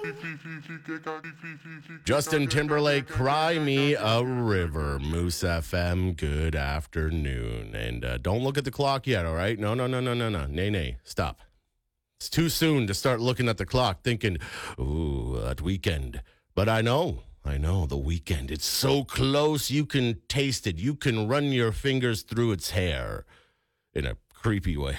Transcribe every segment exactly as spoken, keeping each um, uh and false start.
Justin Timberlake, Cry Me a River. Moose F M, good afternoon. And uh, don't look at the clock yet, all right? No, no, no, no, no, no. Nay, nay, stop. It's too soon to start looking at the clock thinking, ooh, that weekend. But I know, I know, the weekend. It's so close, you can taste it. You can run your fingers through its hair in a creepy way.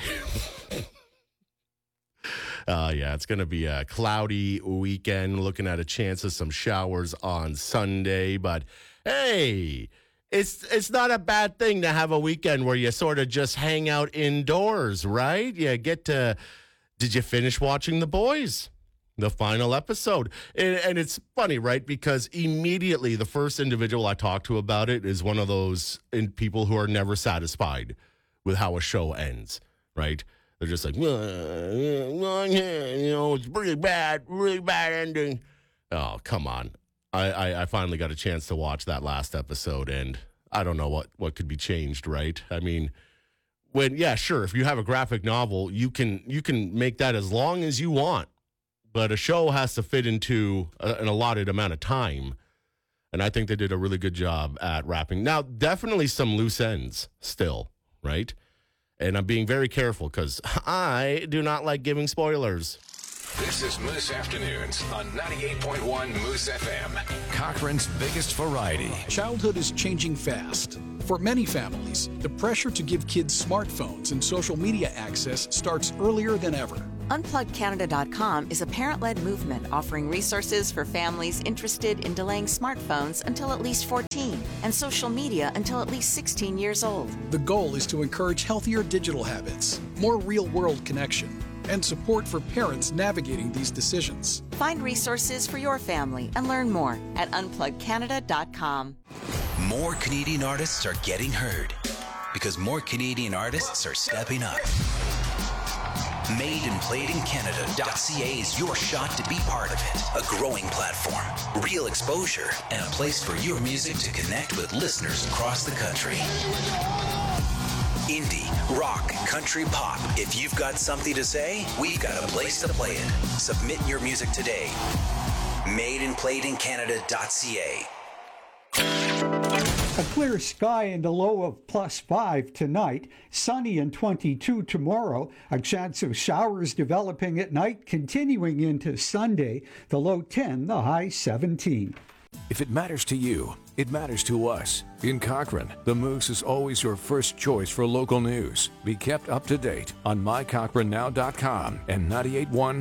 Uh, yeah, it's going to be a cloudy weekend, looking at a chance of some showers on Sunday. But, hey, it's it's not a bad thing to have a weekend where you sort of just hang out indoors, right? You get to, did you finish watching The Boys? The final episode. And, and it's funny, right? Because immediately the first individual I talk to about it is one of those in, people who are never satisfied with how a show ends, right? They're just like, well, you know, it's really bad, really bad ending. Oh, come on. I, I, I finally got a chance to watch that last episode, and I don't know what, what could be changed, right? I mean, when, yeah, sure, if you have a graphic novel, you can you can make that as long as you want, but a show has to fit into a, an allotted amount of time, and I think they did a really good job at wrapping. Now, definitely some loose ends still, right? And I'm being very careful because I do not like giving spoilers. This is Moose Afternoons on ninety-eight point one Moose F M. Cochrane's biggest variety. Childhood is changing fast. For many families, the pressure to give kids smartphones and social media access starts earlier than ever. unplug canada dot com is a parent-led movement offering resources for families interested in delaying smartphones until at least fourteen and social media until at least sixteen years old. The goal is to encourage healthier digital habits, more real-world connection, and support for parents navigating these decisions. Find resources for your family and learn more at unplug canada dot com. More Canadian artists are getting heard because more Canadian artists are stepping up. made and played in canada dot c a is your shot to be part of it. A growing platform, real exposure, and a place for your music to connect with listeners across the country. Indie, rock, country, pop. If you've got something to say, we've got a place to play it. Submit your music today. made and played in canada dot c a. A clear sky and a low of plus five tonight. Sunny and twenty-two tomorrow. A chance of showers developing at night, continuing into Sunday. The low ten, the high seventeen. If it matters to you, it matters to us. In Cochrane, the Moose is always your first choice for local news. Be kept up to date on my cochrane now dot com and ninety-eight point one